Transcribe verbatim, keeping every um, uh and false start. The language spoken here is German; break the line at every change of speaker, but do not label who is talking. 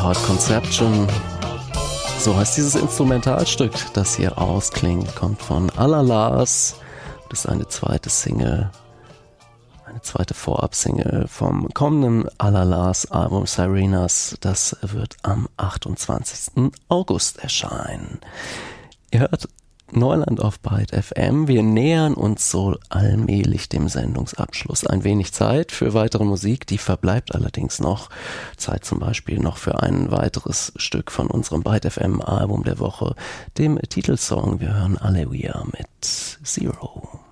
Heart Conception. So heißt dieses Instrumentalstück, das hier ausklingt, kommt von Alalas. Das ist eine zweite Single, eine zweite Vorab-Single vom kommenden Alalas-Album Sirenas. Das wird am achtundzwanzigsten August erscheinen. Ihr hört Neuland auf Byte F M. Wir nähern uns so allmählich dem Sendungsabschluss. Ein wenig Zeit für weitere Musik, die verbleibt allerdings noch. Zeit zum Beispiel noch für ein weiteres Stück von unserem Byte F M Album der Woche, dem Titelsong. Wir hören Alleluia mit Zero.